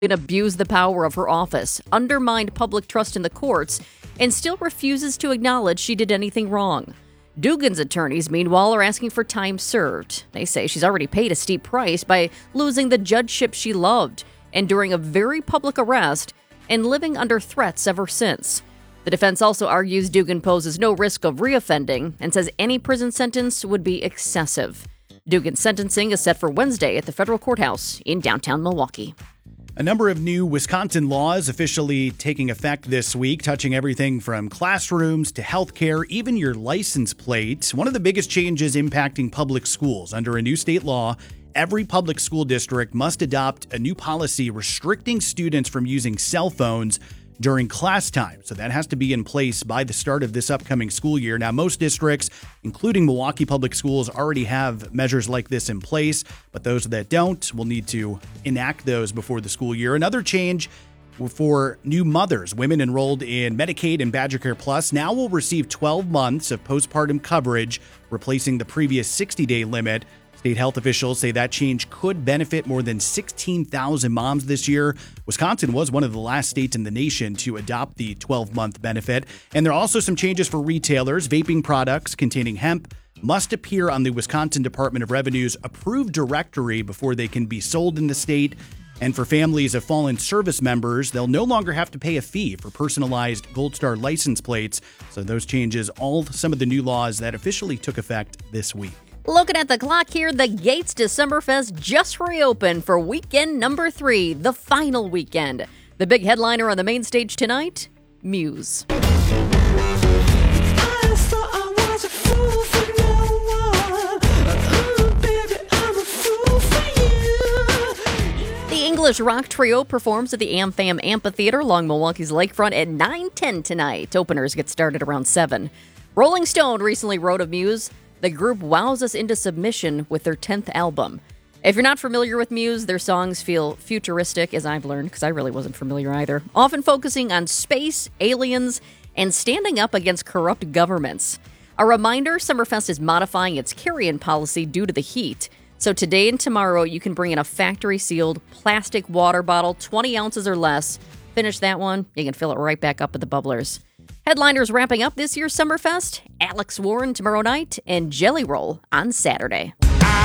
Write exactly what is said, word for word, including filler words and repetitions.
abused the power of her office, undermined public trust in the courts, and still refuses to acknowledge she did anything wrong. Dugan's attorneys, meanwhile, are asking for time served. They say she's already paid a steep price by losing the judgeship she loved, enduring a very public arrest, and living under threats ever since. The defense also argues Dugan poses no risk of reoffending and says any prison sentence would be excessive. Dugan's sentencing is set for Wednesday at the federal courthouse in downtown Milwaukee. A number of new Wisconsin laws officially taking effect this week, touching everything from classrooms to healthcare, even your license plate. One of the biggest changes impacting public schools. Under a new state law, every public school district must adopt a new policy restricting students from using cell phones during class time. So that has to be in place by the start of this upcoming school year. Now, most districts, including Milwaukee Public Schools, already have measures like this in place, but those that don't will need to enact those before the school year. Another change for new mothers, women enrolled in Medicaid and Badger Care Plus now will receive twelve months of postpartum coverage, replacing the previous sixty-day limit. State health officials say that change could benefit more than sixteen thousand moms this year. Wisconsin was one of the last states in the nation to adopt the twelve-month benefit. And there are also some changes for retailers. Vaping products containing hemp must appear on the Wisconsin Department of Revenue's approved directory before they can be sold in the state. And for families of fallen service members, they'll no longer have to pay a fee for personalized Gold Star license plates. So those changes, all some of the new laws that officially took effect this week. Looking at the clock here, the Gates Decemberfest just reopened for weekend number three, the final weekend. The big headliner on the main stage tonight, Muse. The English rock trio performs at the AmFam Amphitheater along Milwaukee's lakefront at nine ten tonight. Openers get started around seven. Rolling Stone recently wrote of Muse, "The group wows us into submission with their tenth album." If you're not familiar with Muse, their songs feel futuristic, as I've learned, because I really wasn't familiar either, often focusing on space, aliens, and standing up against corrupt governments. A reminder, Summerfest is modifying its carry-in policy due to the heat. So today and tomorrow, you can bring in a factory-sealed plastic water bottle, twenty ounces or less. Finish that one, you can fill it right back up at the bubblers. Headliners wrapping up this year's Summerfest, Alex Warren tomorrow night and Jelly Roll on Saturday.